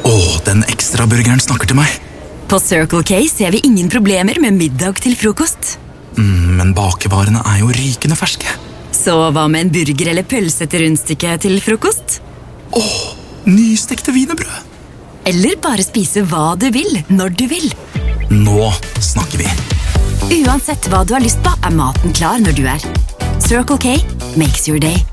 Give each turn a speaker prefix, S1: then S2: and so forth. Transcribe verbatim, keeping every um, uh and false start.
S1: Åh, den ekstra burgeren snakker til meg.
S2: På Circle K ser vi ingen problemer med middag til frokost.
S1: Mm, men bakevarene er jo rykende ferske.
S2: Så hva med en burger eller pølse til rundstykke til frokost?
S1: Åh, nystekte wienerbrød.
S2: Eller bare spise hva du vil, når du vil.
S1: Nå snakker vi.
S2: Uansett hva du har lyst på, er maten klar når du er. Circle K makes your day.